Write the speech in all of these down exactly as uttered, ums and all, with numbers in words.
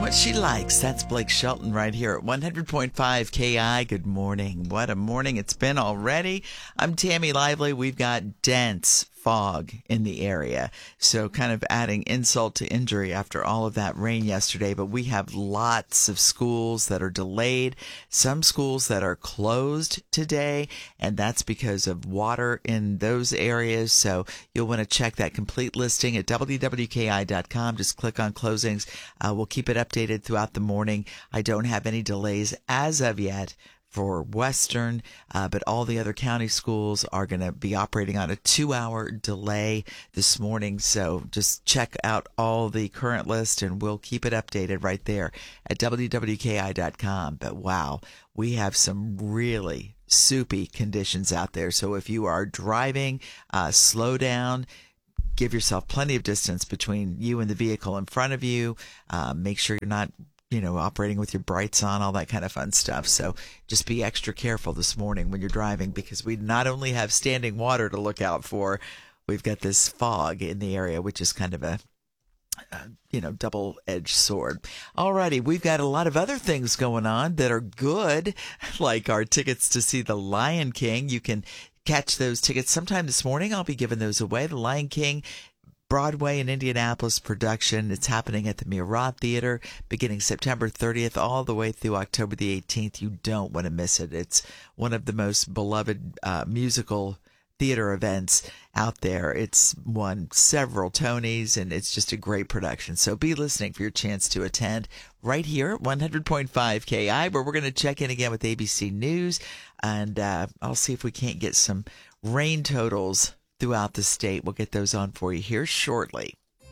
what she likes. That's Blake Shelton right here at one hundred point five K I. Good morning. What a morning it's been already. I'm Tammy Lively. We've got dense fog in the area, so kind of adding insult to injury after all of that rain yesterday. But we have lots of schools that are delayed, some schools that are closed today, and that's because of water in those areas. So you'll want to check that complete listing at W W K I dot com. Just click on closings. Uh, we'll keep it updated throughout the morning. I don't have any delays as of yet for Western, uh, but all the other county schools are going to be operating on a two-hour delay this morning. So just check out all the current list, and we'll keep it updated right there at W W K I dot com. But wow, we have some really soupy conditions out there. So if you are driving, uh, slow down. Give yourself plenty of distance between you and the vehicle in front of you. Uh, make sure you're not you know, operating with your brights on, all that kind of fun stuff. So just be extra careful this morning when you're driving, because we not only have standing water to look out for, we've got this fog in the area, which is kind of a, a you know, double-edged sword. Alrighty, we've got a lot of other things going on that are good, like our tickets to see The Lion King. You can catch those tickets sometime this morning. I'll be giving those away. The Lion King Broadway and Indianapolis production. It's happening at the Murat Theater beginning September thirtieth all the way through October the eighteenth. You don't want to miss it. It's one of the most beloved uh, musical theater events out there. It's won several Tonys, and it's just a great production. So be listening for your chance to attend right here at one hundred point five K I, where we're going to check in again with A B C News, and uh, I'll see if we can't get some rain totals throughout the state. We'll get those on for you here shortly.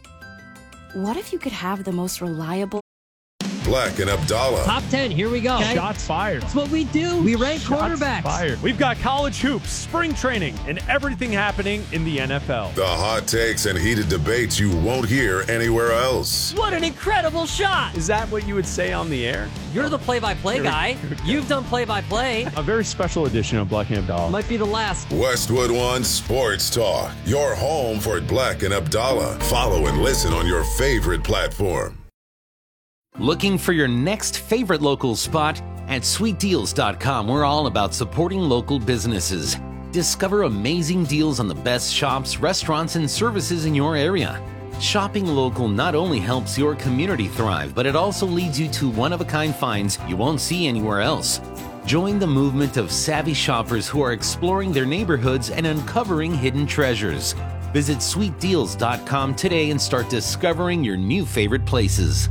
What if you could have the most reliable... Black and Abdallah. Top ten, here we go. Okay. Shots fired. That's what we do. We rank Shots quarterbacks. Fired. We've got college hoops, spring training, and everything happening in the N F L. The hot takes and heated debates you won't hear anywhere else. What an incredible shot. Is that what you would say on the air? You're the play-by-play guy. You've done play-by-play. A very special edition of Black and Abdallah. Might be the last. Westwood One Sports Talk. Your home for Black and Abdallah. Follow and listen on your favorite platform. Looking for your next favorite local spot? At sweet deals dot com, we're all about supporting local businesses. Discover amazing deals on the best shops, restaurants, and services in your area. Shopping local not only helps your community thrive, but it also leads you to one-of-a-kind finds you won't see anywhere else. Join the movement of savvy shoppers who are exploring their neighborhoods and uncovering hidden treasures. Visit sweet deals dot com today and start discovering your new favorite places.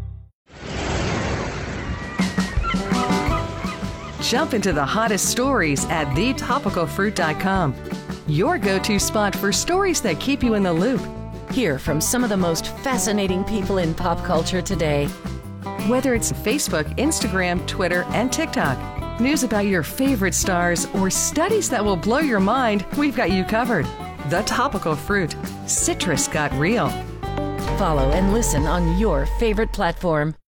Jump into the hottest stories at the topical fruit dot com. Your go-to spot for stories that keep you in the loop. Hear from some of the most fascinating people in pop culture today. Whether it's Facebook, Instagram, Twitter, and TikTok, news about your favorite stars, or studies that will blow your mind, we've got you covered. The Topical Fruit. Citrus got real. Follow and listen on your favorite platform.